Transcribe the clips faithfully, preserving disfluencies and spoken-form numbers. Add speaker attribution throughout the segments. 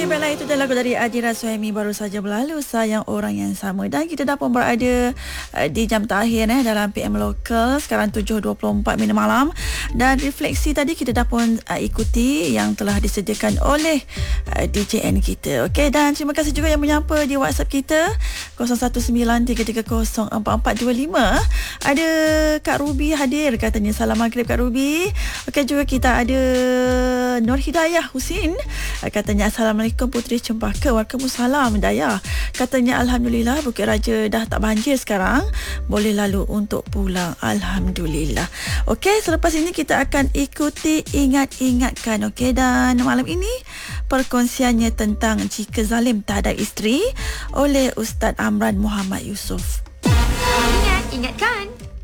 Speaker 1: Okey, baiklah, itu adalah lagu dari Adira Suhaimi baru saja berlalu, Sayang Orang Yang Sama. Dan kita dah pun berada uh, di jam terakhir eh, dalam P M Local. Sekarang tujuh dua puluh empat minit malam. Dan refleksi tadi kita dah pun uh, ikuti yang telah disediakan oleh uh, D J N kita. Okey, dan terima kasih juga yang menyapa di WhatsApp kita kosong satu sembilan tiga tiga kosong empat empat dua lima. Ada Kak Ruby hadir katanya. Salam maghrib Kak Ruby. Okey, juga kita ada Nur Hidayah Husin katanya, Assalamualaikum Puteri Cempaka. Waalaikumsalam Dayah. Katanya Alhamdulillah Bukit Raja dah tak banjir sekarang, boleh lalu untuk pulang, Alhamdulillah. Okey, selepas ini kita akan ikuti ingat-ingatkan. Okey, dan malam ini perkongsiannya tentang jika zalim terhadap isteri oleh Ustaz Amran Muhammad Yusof.
Speaker 2: Ingat, ingatkan.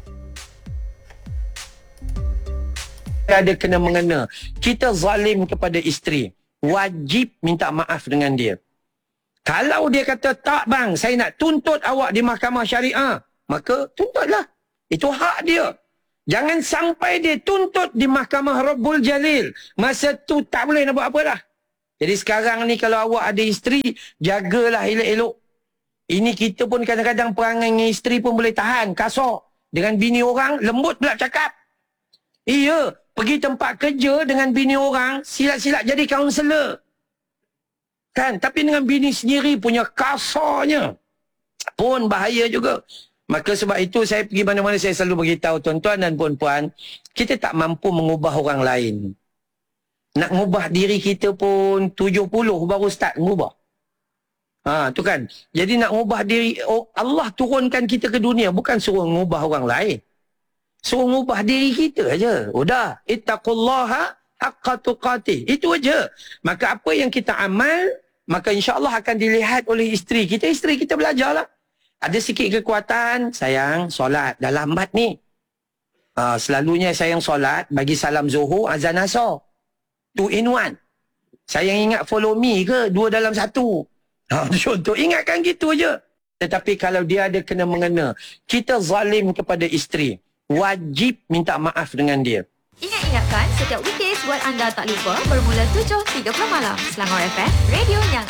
Speaker 3: Ada kena mengena. Kita zalim kepada isteri, wajib minta maaf dengan dia. Kalau dia kata, tak bang, saya nak tuntut awak di mahkamah syariah, maka tuntutlah. Itu hak dia. Jangan sampai dia tuntut di mahkamah Rabbul Jalil. Masa tu tak boleh nak buat apa dah. Jadi sekarang ni kalau awak ada isteri, jagalah elok-elok. Ini kita pun kadang-kadang perangai dengan isteri pun boleh tahan, kasar. Dengan bini orang, lembut pula cakap. Iya. Pergi tempat kerja dengan bini orang, silat-silat jadi kaunselor. Kan? Tapi dengan bini sendiri punya kasarnya pun bahaya juga. Maka sebab itu saya pergi mana-mana saya selalu beritahu tuan-tuan dan puan-puan, kita tak mampu mengubah orang lain. Nak mengubah diri kita pun tujuh puluh baru start mengubah. Ha, tu kan. Jadi nak mengubah diri, oh, Allah turunkan kita ke dunia, bukan suruh mengubah orang lain. Suruh mengubah diri kita aja. Udah. Ittaqullaha haqqa tuqatih. Itu aja. Maka apa yang kita amal, maka insya-Allah akan dilihat oleh isteri kita. Isteri kita belajarlah. Ada sikit kekuatan, sayang, solat. Dah lambat ni. Uh, selalunya sayang solat, bagi salam zuhur, azan asar. Two in one. Sayang ingat follow me ke? Dua dalam satu. Ha, contoh. Ingatkan gitu aja. Tetapi kalau dia ada kena mengena, kita zalim kepada isteri, wajib minta maaf dengan dia.
Speaker 2: Ingat-ingatkan, setiap weekdays buat anda tak lupa bermula tujuh tiga puluh malam. Selangor F M, radio yang